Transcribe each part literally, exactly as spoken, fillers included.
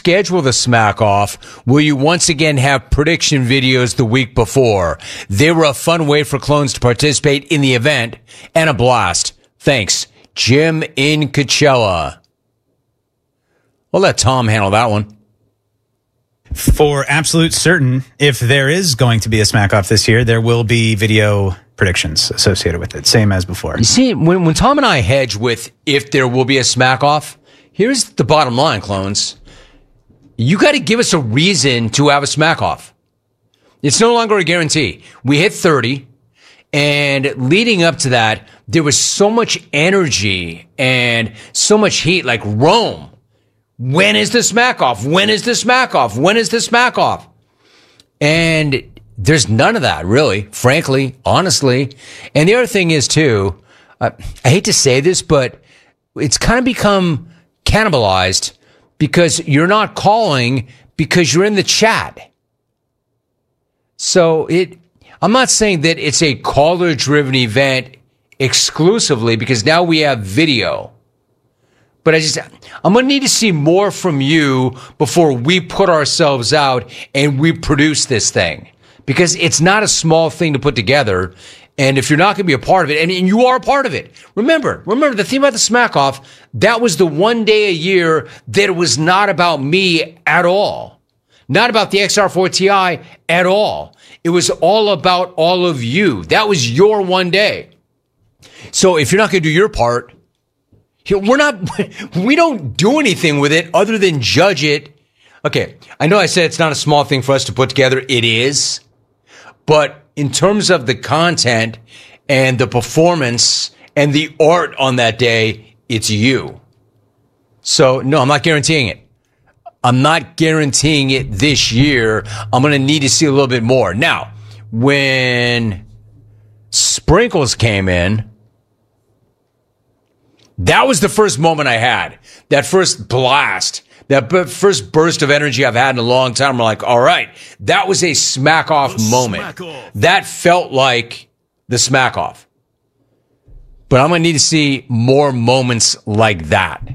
schedule the Smack Off, will you once again have prediction videos the week before? They were a fun way for clones to participate in the event and a blast. Thanks, Jim in Coachella. We'll let Tom handle that one. For absolute certain, if there is going to be a Smack Off this year, there will be video predictions associated with it, same as before. You see, when, when Tom and I hedge with if there will be a Smack Off, here's the bottom line, clones. You got to give us a reason to have a Smack Off. It's no longer a guarantee. We hit thirty, and leading up to that, there was so much energy and so much heat, like Rome. When is the Smack Off? When is the Smack Off? When is the Smack Off? And there's none of that, really, frankly, honestly. And the other thing is, too, uh, I hate to say this, but it's kind of become cannibalized because you're not calling because you're in the chat. So it, I'm not saying that it's a caller-driven event exclusively because now we have video. But I just, I'm going to need to see more from you before we put ourselves out and we produce this thing. Because it's not a small thing to put together. And if you're not going to be a part of it, and, and you are a part of it, remember, remember the thing about the Smack Off, that was the one day a year that it was not about me at all. Not about the X R four Ti at all. It was all about all of you. That was your one day. So if you're not going to do your part, we're not, we don't do anything with it other than judge it. Okay, I know I said it's not a small thing for us to put together. It is. But in terms of the content and the performance and the art on that day, it's you. So, no, I'm not guaranteeing it. I'm not guaranteeing it this year. I'm going to need to see a little bit more. Now, when Sprinkles came in, that was the first moment I had. That first blast. That b- first burst of energy I've had in a long time. I'm like, all right, that was a Smack Off moment. Smack off. That felt like the Smack Off. But I'm going to need to see more moments like that.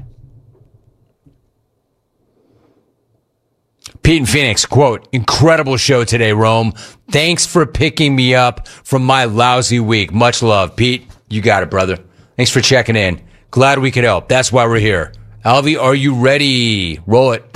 Pete in Phoenix, quote, incredible show today, Rome. Thanks for picking me up from my lousy week. Much love. Pete, you got it, brother. Thanks for checking in. Glad we could help. That's why we're here. Alvy, are you ready? Roll it.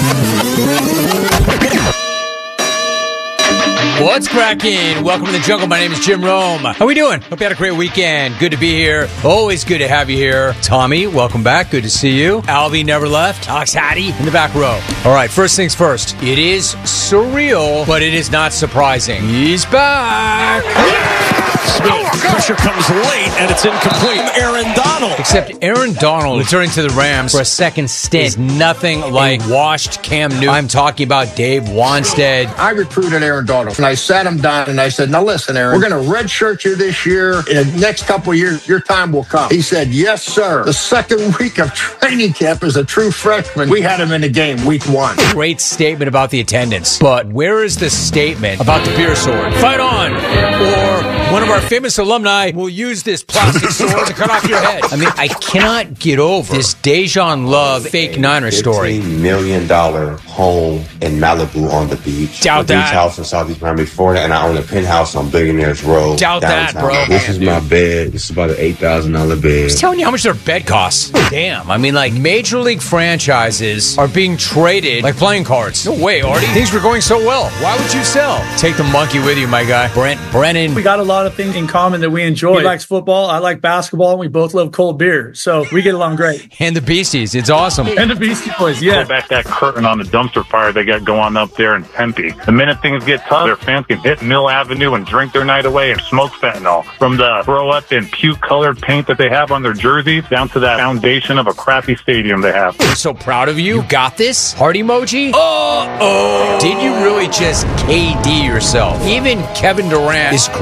What's cracking? Welcome to the jungle. My name is Jim Rome. How we doing? Hope you had a great weekend. Good to be here. Always good to have you here. Tommy, welcome back. Good to see you. Alvy never left. Alex Hattie in the back row. All right, first things first. It is surreal, but it is not surprising. He's back. Pressure comes late, and it's incomplete. Aaron Donald. Except Aaron Donald returning to the Rams for a second stint is nothing like washed Cam Newton. I'm talking about Dave Wanstead. I recruited Aaron Donald, and I sat him down, and I said, now listen, Aaron, we're going to redshirt you this year. In the next couple of years, your time will come. He said, yes, sir. The second week of training camp as a true freshman, we had him in the game week one. Great statement about the attendance. But where is the statement about the beer sword? Fight on! Or one of our famous alumni will use this plastic sword to cut off your head. I mean, I cannot get over this Dejan Love fake Niner story. fifteen million dollars home in Malibu on the beach. Doubt a that. beach house in Southeast Miami, Florida, and I own a penthouse on Billionaires Road. Doubt that, downtown. bro. This is my bed. This is about an eight thousand dollars bed. Just telling you how much their bed costs. Damn. I mean, like, major league franchises are being traded like playing cards. No way, Artie. Things were going so well. Why would you sell? Take the monkey with you, my guy. Brent Brennan. We got a lot of things in common that we enjoy. He likes football. I like basketball. And we both love cold beer. So we get along great. And the Beasties. It's awesome. And the Beastie Boys, yeah. Pull back that curtain on the dumpster fire they got going up there in Tempe. The minute things get tough, their fans can hit Mill Avenue and drink their night away and smoke fentanyl. From the throw up and puke-colored paint that they have on their jerseys down to that foundation of a crappy stadium they have. I'm so proud of you. You got this? Heart emoji? Uh-oh. Did you really just K D yourself? Even Kevin Durant is cringing at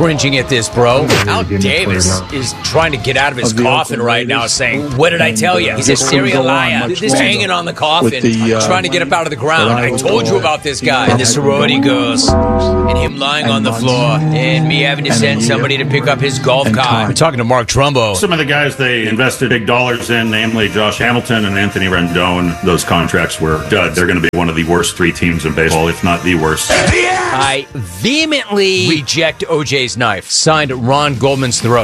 this, bro. Al Davis is trying to get out of his coffin right now saying, what did I tell you? He's a serial liar. This hanging on the coffin, the, uh, trying to get up out of the ground. I told you about this guy and the sorority girls and him lying on the floor and me having to send somebody to pick up his golf cart. We're talking to Mark Trumbo. Some of the guys they invested big dollars in, namely Josh Hamilton and Anthony Rendon, those contracts were duds. They're going to be one of the worst three teams in baseball, if not the worst. I vehemently reject O J's knife. Signed Ron Goldman's throat.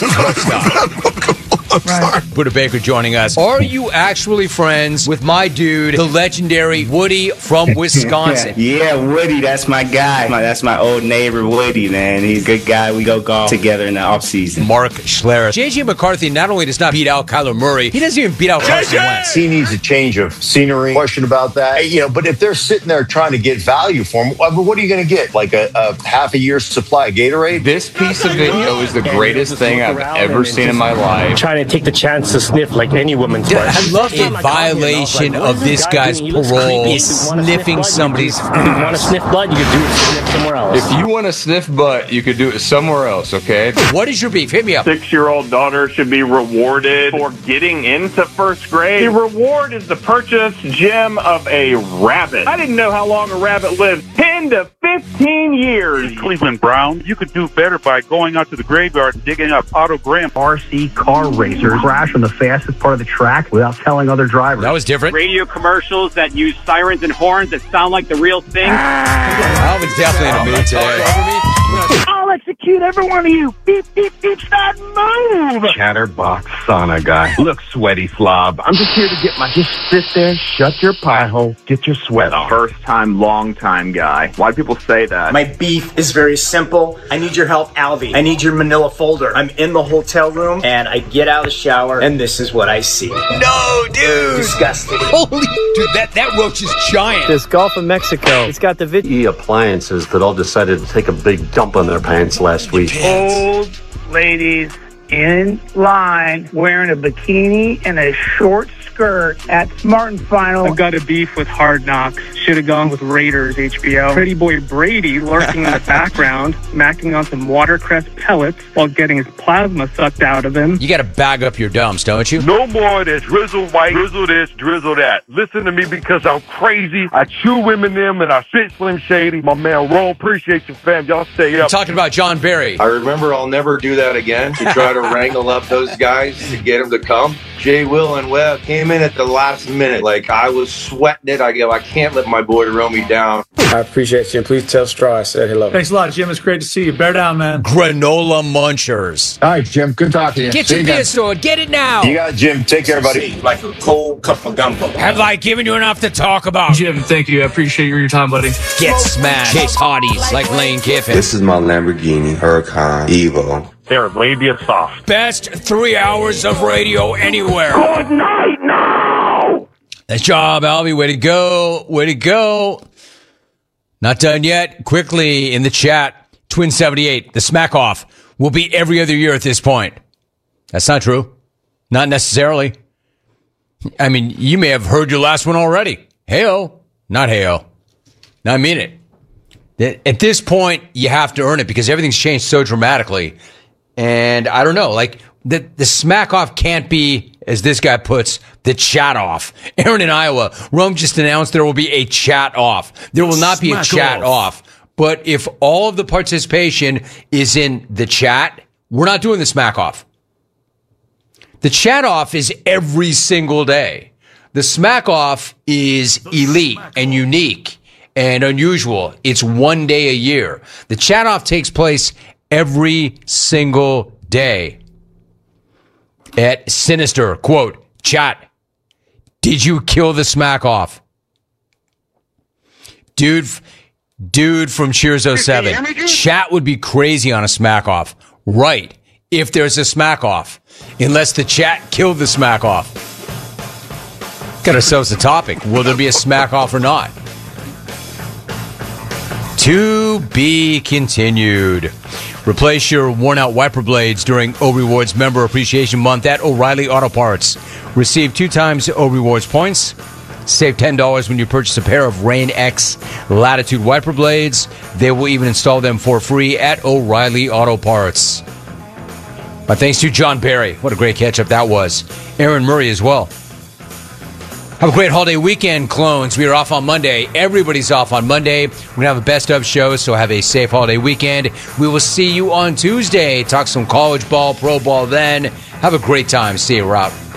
Right. Buddha Baker joining us. Are you actually friends with my dude, the legendary Woody from Wisconsin? Yeah, Woody, that's my guy. My, that's my old neighbor, Woody, man. He's a good guy. We go golf together in the offseason. Mark Schlereth. J J McCarthy not only does not beat out Kyler Murray, he doesn't even beat out Carson Wentz. He needs a change of scenery. Question about that. You know, but if they're sitting there trying to get value for him, what are you going to get? Like a, a half a year's supply of Gatorade? This piece of video is the greatest thing I've ever seen in my life. Trying to take the chance to sniff like any woman's flesh. I love the violation of this guy's parole is sniffing somebody's. If you want to sniff blood, you can do it sniff somewhere else. If you want to sniff butt, you could do it somewhere else, okay? What is your beef? Hit me up. Six-year-old daughter should be rewarded for getting into first grade. The reward is the purchase, Jim, of a rabbit. I didn't know how long a rabbit lives. ten to fifteen years. Cleveland Brown, you could do better by going out to the graveyard and digging up Otto Graham. R C car racers crash on the fastest part of the track without telling other drivers. That was different. Radio commercials that use sirens and horns that sound like the real thing. Alvin's definitely in a mood today. I'll execute every one of you. Beep, beep, beep, start move. Chatterbox sauna guy. Look, sweaty slob. I'm just here to get my... Just sit there, shut your pie hole, get your sweat off. First time, long time guy. Why do people say that? My beef is very simple. I need your help, Alvy. I need your manila folder. I'm in the hotel room, and I get out of the shower, and this is what I see. No, dude! Disgusting. Holy... Dude, that, that roach is giant. This Gulf of Mexico. It's got the video. E-appliances that all decided to take a big dump on their pants last week. Old ladies in line wearing a bikini and a short skirt at Smart and Final. I've got a beef with Hard Knocks. Should have gone with Raiders, H B O. Pretty boy Brady lurking in the background, macking on some watercress pellets while getting his plasma sucked out of him. You got to bag up your dumps, don't you? No more of this drizzle white, drizzle this, drizzle that. Listen to me because I'm crazy. I chew women them and I spit Slim Shady. My man Ron, appreciate you, fam. Y'all stay up. I'm talking about John Barry. I remember I'll never do that again to try to wrangle up those guys to get them to come. Jay, Will, and Webb came in at the last minute. Like, I was sweating it. I go, I can't let my boy roll me down. I appreciate you. And please tell Straw I said hello. Thanks a lot, Jim. It's great to see you. Bear down, man. Granola munchers. All right, Jim. Good talking to you. Get your beer store. Get it now. You got it, Jim. Take care, buddy. Like a cold cup of gumbo. Have I given you enough to talk about? Jim, thank you. I appreciate your time, buddy. Get smashed. Chase Hardy's like Lane Kiffin. This is my Lamborghini Huracan Evo. They're labia soft. Best three hours of radio anywhere. Good night now. Nice job, Albie. Way to go. Way to go. Not done yet. Quickly in the chat, Twin seventy-eight, the smack off will be every other year at this point. That's not true. Not necessarily. I mean, you may have heard your last one already. Hey-o. Not hey-o. No, I mean it. At this point, you have to earn it because everything's changed so dramatically. And I don't know, like the, the smack off can't be, as this guy puts, the chat off. Aaron in Iowa, Rome just announced there will be a chat off. There will not be a chat off. But if all of the participation is in the chat, we're not doing the smack off. The chat off is every single day. The smack off is elite and unique and unusual. It's one day a year. The chat off takes place every single day. At Sinister, quote, chat, did you kill the smack off? Dude, dude from Cheers oh seven, chat would be crazy on a smack off. Right, if there's a smack off. Unless the chat killed the smack off. Got ourselves a topic. Will there be a smack off or not? To be continued. Replace your worn-out wiper blades during O Rewards Member Appreciation Month at O'Reilly Auto Parts. Receive two times O Rewards points. Save ten dollars when you purchase a pair of Rain X Latitude wiper blades. They will even install them for free at O'Reilly Auto Parts. My thanks to John Barry. What a great catch-up that was. Aaron Murray as well. Have a great holiday weekend, clones. We are off on Monday. Everybody's off on Monday. We're going to have a best-of show, so have a safe holiday weekend. We will see you on Tuesday. Talk some college ball, pro ball then. Have a great time. See you. We're out.